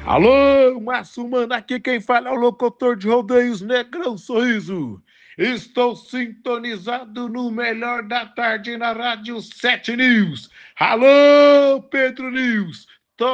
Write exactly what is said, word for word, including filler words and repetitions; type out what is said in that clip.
Alô, Márcio Mano, aqui quem fala é o locutor de rodeios Negrão Sorriso. Estou sintonizado no melhor da tarde na Rádio sete News. Alô, Pedro News.